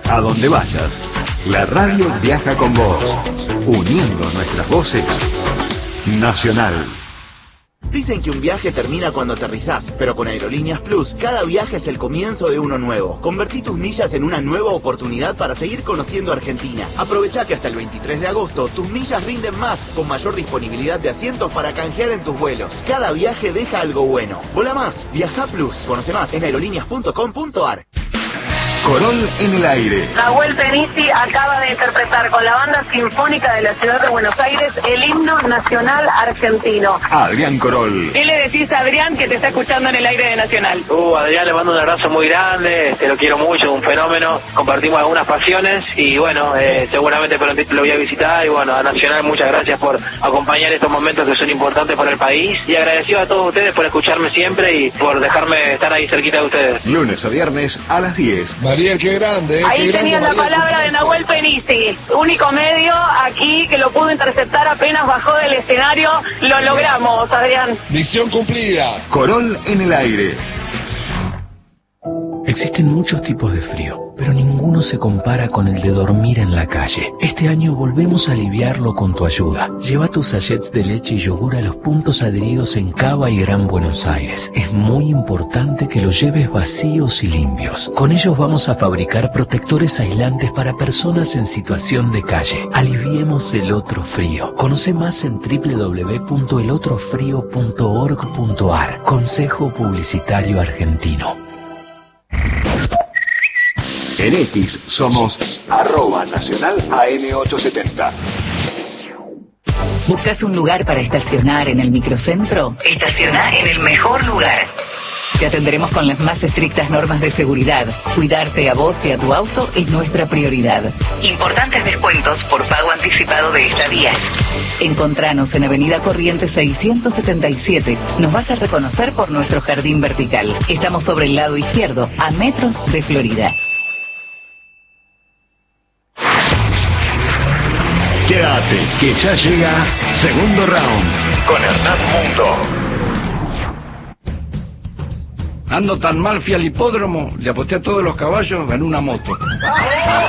A donde vayas, la radio viaja con vos, uniendo nuestras voces. Nacional. Dicen que un viaje termina cuando aterrizás, pero con Aerolíneas Plus, cada viaje es el comienzo de uno nuevo. Convertí tus millas en una nueva oportunidad para seguir conociendo Argentina. Aprovechá que hasta el 23 de agosto tus millas rinden más, con mayor disponibilidad de asientos para canjear en tus vuelos. Cada viaje deja algo bueno. Vola más, viaja Plus. Conoce más en aerolíneas.com.ar. Corol en el aire. Nahuel Penisi acaba de interpretar con la Banda Sinfónica de la Ciudad de Buenos Aires el himno nacional argentino. Adrián Corol. ¿Qué le decís a Adrián que te está escuchando en el aire de Nacional? Adrián, le mando un abrazo muy grande, te lo quiero mucho, un fenómeno, compartimos algunas pasiones y bueno, seguramente pronto lo voy a visitar y bueno, a Nacional muchas gracias por acompañar estos momentos que son importantes para el país y agradecido a todos ustedes por escucharme siempre y por dejarme estar ahí cerquita de ustedes. Lunes a viernes a las 10. Mariel, qué grande. Ahí qué tenían grande, la Mariel, palabra de Nahuel Penisi, único medio aquí que lo pudo interceptar apenas bajó del escenario. Lo logramos, Adrián. Misión cumplida. Corol en el aire. Existen muchos tipos de frío, pero ninguno se compara con el de dormir en la calle. Este año volvemos a aliviarlo con tu ayuda. Lleva tus sachets de leche y yogur a los puntos adheridos en Cava y Gran Buenos Aires. Es muy importante que los lleves vacíos y limpios. Con ellos vamos a fabricar protectores aislantes para personas en situación de calle. Aliviemos el otro frío. Conoce más en www.elotrofrio.org.ar. Consejo Publicitario Argentino. En X somos @Nacional AM870. ¿Buscas un lugar para estacionar en el microcentro? Estaciona en el mejor lugar. Te atenderemos con las más estrictas normas de seguridad. Cuidarte a vos y a tu auto es nuestra prioridad. Importantes descuentos por pago anticipado de estadías. Encontranos en Avenida Corrientes 677. Nos vas a reconocer por nuestro jardín vertical. Estamos sobre el lado izquierdo, a metros de Florida. Quédate, que ya llega segundo round con Hernán Mundo. Ando tan mal, fui al hipódromo, le aposté a todos los caballos, gané una moto.